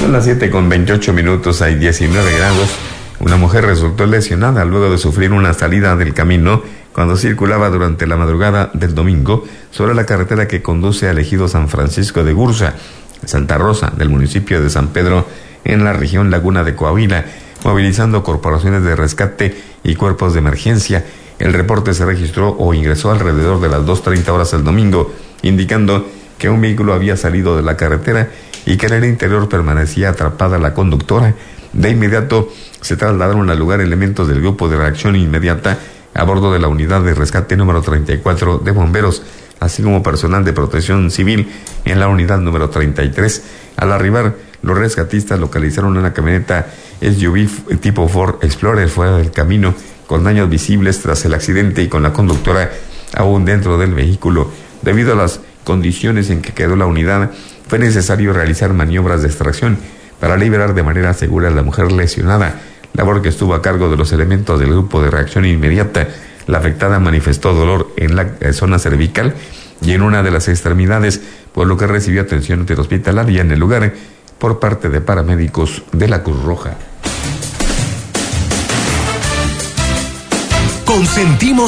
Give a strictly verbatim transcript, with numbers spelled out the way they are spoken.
Son las siete con veintiocho minutos, hay diecinueve grados. Una mujer resultó lesionada luego de sufrir una salida del camino cuando circulaba durante la madrugada del domingo sobre la carretera que conduce al ejido San Francisco de Gurza, Santa Rosa, del municipio de San Pedro, en la región Laguna de Coahuila, movilizando corporaciones de rescate y cuerpos de emergencia. El reporte se registró o ingresó alrededor de las dos treinta horas el domingo, indicando que un vehículo había salido de la carretera y que en el interior permanecía atrapada la conductora. De inmediato se trasladaron al lugar elementos del grupo de reacción inmediata a bordo de la unidad de rescate número treinta y cuatro de bomberos, así como personal de protección civil en la unidad número treinta y tres. Al arribar, los rescatistas localizaron una camioneta S U V tipo Ford Explorer fuera del camino, con daños visibles tras el accidente y con la conductora aún dentro del vehículo. Debido a las condiciones en que quedó la unidad, fue necesario realizar maniobras de extracción para liberar de manera segura a la mujer lesionada, labor que estuvo a cargo de los elementos del grupo de reacción inmediata. La afectada manifestó dolor en la zona cervical y en una de las extremidades, por lo que recibió atención interhospitalaria en el lugar por parte de paramédicos de la Cruz Roja. Consentimos